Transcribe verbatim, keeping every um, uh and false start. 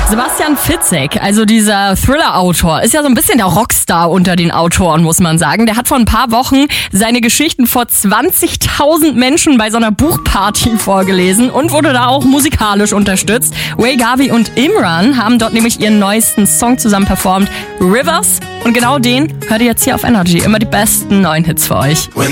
Sebastian Fitzek, also dieser Thriller-Autor, ist ja so ein bisschen der Rockstar unter den Autoren, muss man sagen. Der hat vor ein paar Wochen seine Geschichten vor zwanzigtausend Menschen bei so einer Buchparty vorgelesen und wurde da auch musikalisch unterstützt. Ray Garvey und Imran haben dort nämlich ihren neuesten Song zusammen performt, Rivers. Und genau den hört ihr jetzt hier auf Energy. Immer die besten neuen Hits für euch.